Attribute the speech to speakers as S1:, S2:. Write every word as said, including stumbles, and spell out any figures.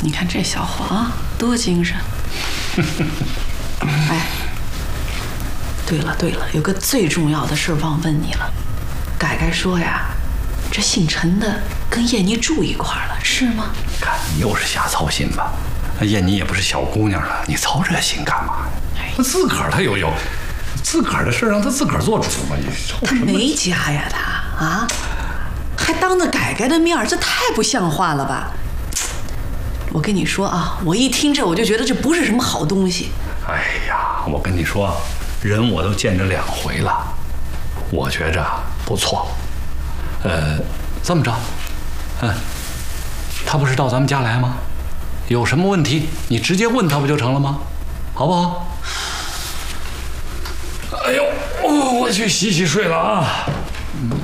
S1: 你看这小伙啊，多精神！哎，对了对了，有个最重要的事忘问你了。改改说呀，这姓陈的跟燕妮住一块儿了，是吗？
S2: 看你又是瞎操心吧。那燕妮也不是小姑娘了，你操这心干嘛呀？那自个儿他有有自个儿的事，让他自个儿做主嘛。你
S1: 他没家呀，他啊，还当着改改的面，这太不像话了吧？我跟你说啊，我一听这我就觉得这不是什么好东西。
S2: 哎呀，我跟你说，人我都见着两回了，我觉着不错。呃，这么着，嗯，他不是到咱们家来吗？有什么问题你直接问他不就成了吗？好不好？哎呦，哦，我去洗洗睡了啊。